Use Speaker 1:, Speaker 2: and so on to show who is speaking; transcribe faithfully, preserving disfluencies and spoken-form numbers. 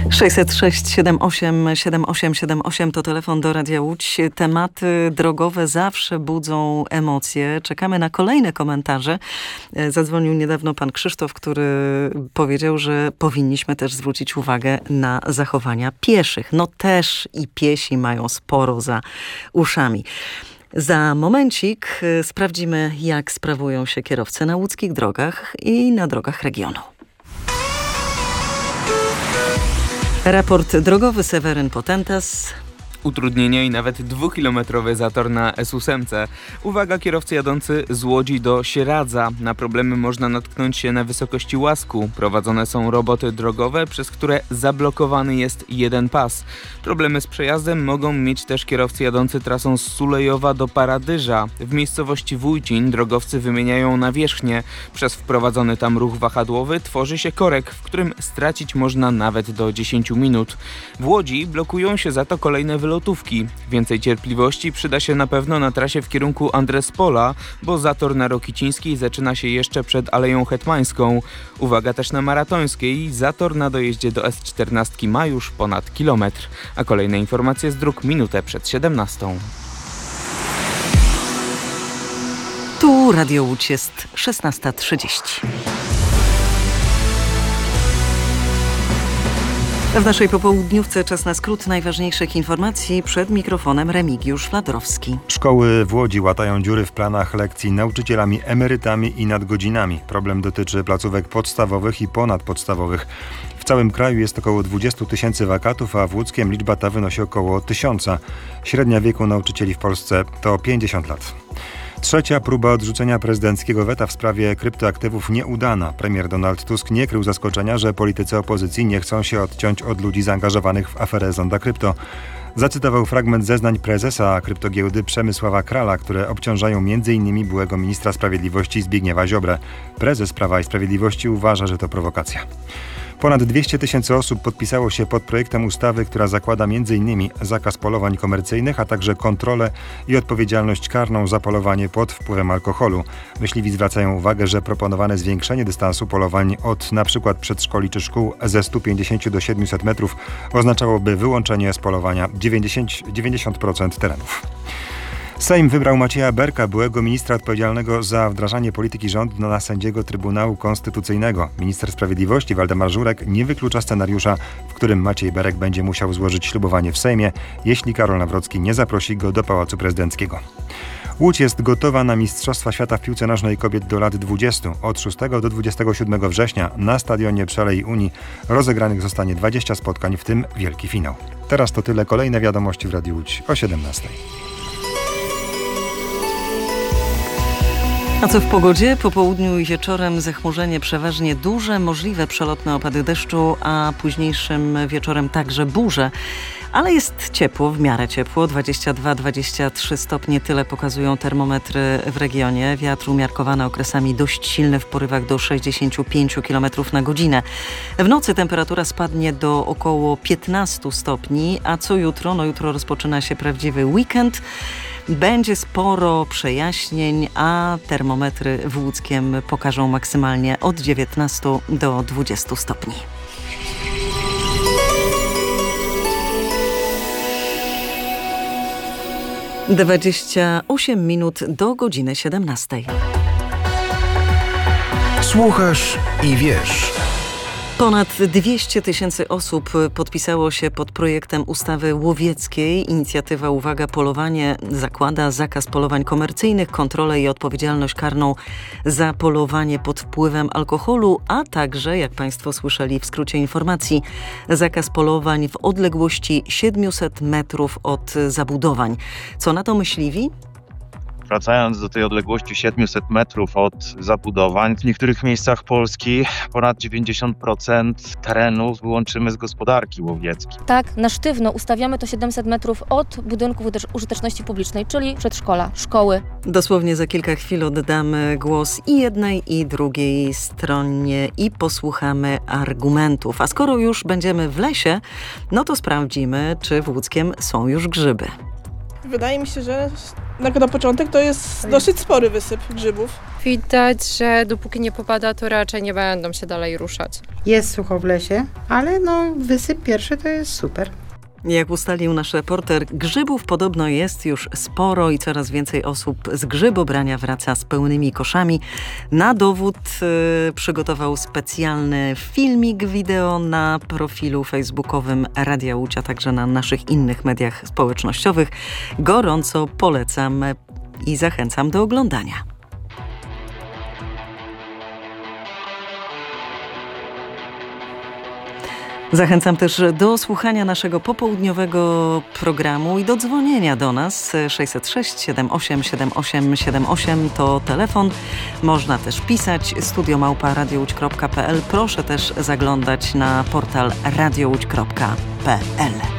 Speaker 1: sześćset sześć siedem osiem siedem osiem siedem osiem to telefon do Radia Łódź. Tematy drogowe zawsze budzą emocje. Czekamy na kolejne komentarze. Zadzwonił niedawno pan Krzysztof, który powiedział, że powinniśmy też zwrócić uwagę na zachowania pieszych. No też i piesi mają sporo za uszami. Za momencik sprawdzimy, jak sprawują się kierowcy na łódzkich drogach i na drogach regionu. Raport drogowy Seweryn Potentas.
Speaker 2: Utrudnienia i nawet dwukilometrowy zator na S osiem. Uwaga, kierowcy jadący z Łodzi do Sieradza. Na problemy można natknąć się na wysokości Łasku. Prowadzone są roboty drogowe, przez które zablokowany jest jeden pas. Problemy z przejazdem mogą mieć też kierowcy jadący trasą z Sulejowa do Paradyża. W miejscowości Wójcin drogowcy wymieniają nawierzchnię. Przez wprowadzony tam ruch wahadłowy tworzy się korek, w którym stracić można nawet do dziesięć minut. W Łodzi blokują się za to kolejne wylotowki. Lotówki. Więcej cierpliwości przyda się na pewno na trasie w kierunku Andrespola, bo zator na Rokicińskiej zaczyna się jeszcze przed Aleją Hetmańską. Uwaga też na Maratońskiej. Zator na dojeździe do S czternaście ma już ponad kilometr. A kolejne informacje z dróg minutę przed siedemnastą.
Speaker 1: Tu Radio Łódź, jest szesnasta trzydzieści. W naszej popołudniówce czas na skrót najważniejszych informacji. Przed mikrofonem Remigiusz Fladrowski.
Speaker 3: Szkoły w Łodzi łatają dziury w planach lekcji nauczycielami, emerytami i nadgodzinami. Problem dotyczy placówek podstawowych i ponadpodstawowych. W całym kraju jest około dwadzieścia tysięcy wakatów, a w Łódzkiem liczba ta wynosi około tysiąca. Średnia wieku nauczycieli w Polsce to pięćdziesiąt lat. Trzecia próba odrzucenia prezydenckiego weta w sprawie kryptoaktywów nieudana. Premier Donald Tusk nie krył zaskoczenia, że politycy opozycji nie chcą się odciąć od ludzi zaangażowanych w aferę Zonda Krypto. Zacytował fragment zeznań prezesa kryptogiełdy Przemysława Krala, które obciążają między innymi byłego ministra sprawiedliwości Zbigniewa Ziobrę. Prezes Prawa i Sprawiedliwości uważa, że to prowokacja. Ponad dwieście tysięcy osób podpisało się pod projektem ustawy, która zakłada m.in. zakaz polowań komercyjnych, a także kontrolę i odpowiedzialność karną za polowanie pod wpływem alkoholu. Myśliwi zwracają uwagę, że proponowane zwiększenie dystansu polowań od np. przedszkoli czy szkół ze stu pięćdziesięciu do siedmiuset metrów oznaczałoby wyłączenie z polowania dziewięćdziesiąt procent terenów. Sejm wybrał Macieja Berka, byłego ministra odpowiedzialnego za wdrażanie polityki rządu, na sędziego Trybunału Konstytucyjnego. Minister Sprawiedliwości Waldemar Żurek nie wyklucza scenariusza, w którym Maciej Berek będzie musiał złożyć ślubowanie w Sejmie, jeśli Karol Nawrocki nie zaprosi go do Pałacu Prezydenckiego. Łódź jest gotowa na Mistrzostwa Świata w piłce nożnej kobiet do lat dwudziestu. Od szóstego do dwudziestego siódmego września na stadionie Przelej Unii rozegranych zostanie dwadzieścia spotkań, w tym wielki finał. Teraz to tyle. Kolejne wiadomości w Radiu Łódź o siedemnastej.
Speaker 1: A co w pogodzie? Po południu i wieczorem zachmurzenie przeważnie duże, możliwe przelotne opady deszczu, a późniejszym wieczorem także burze. Ale jest ciepło, w miarę ciepło, dwadzieścia dwa dwadzieścia trzy stopnie, tyle pokazują termometry w regionie. Wiatr umiarkowany okresami dość silny w porywach do sześćdziesiąt pięć kilometrów na godzinę. W nocy temperatura spadnie do około piętnastu stopni, a co jutro? No jutro rozpoczyna się prawdziwy weekend. Będzie sporo przejaśnień, a termometry w Łódzkiem pokażą maksymalnie od dziewiętnastu do dwudziestu stopni. dwadzieścia osiem minut do godziny siedemnastej.
Speaker 4: Słuchasz i wiesz.
Speaker 1: Ponad dwieście tysięcy osób podpisało się pod projektem ustawy łowieckiej. Inicjatywa Uwaga, polowanie zakłada zakaz polowań komercyjnych, kontrolę i odpowiedzialność karną za polowanie pod wpływem alkoholu, a także, jak Państwo słyszeli w skrócie informacji, zakaz polowań w odległości siedmiuset metrów od zabudowań. Co na to myśliwi?
Speaker 5: Wracając do tej odległości siedmiuset metrów od zabudowań, w niektórych miejscach Polski ponad dziewięćdziesiąt procent terenów wyłączymy z gospodarki łowieckiej.
Speaker 6: Tak, na sztywno ustawiamy to siedemset metrów od budynków użyteczności publicznej, czyli przedszkola, szkoły.
Speaker 1: Dosłownie za kilka chwil oddamy głos i jednej, i drugiej stronie i posłuchamy argumentów. A skoro już będziemy w lesie, no to sprawdzimy, czy w Łódzkiem są już grzyby.
Speaker 7: Wydaje mi się, że na, na początek to jest dosyć spory wysyp grzybów.
Speaker 8: Widać, że dopóki nie popada, to raczej nie będą się dalej ruszać.
Speaker 9: Jest sucho w lesie, ale no wysyp pierwszy to jest super.
Speaker 1: Jak ustalił nasz reporter, grzybów podobno jest już sporo i coraz więcej osób z grzybobrania wraca z pełnymi koszami. Na dowód y, przygotował specjalny filmik wideo na profilu facebookowym Radia Łódź, a także na naszych innych mediach społecznościowych. Gorąco polecam i zachęcam do oglądania. Zachęcam też do słuchania naszego popołudniowego programu i do dzwonienia do nas. sześćset sześć siedem osiem siedem osiem siedem osiem to telefon. Można też pisać studio małpa radiołódź kropka p l. Proszę też zaglądać na portal radiołódź kropka p l.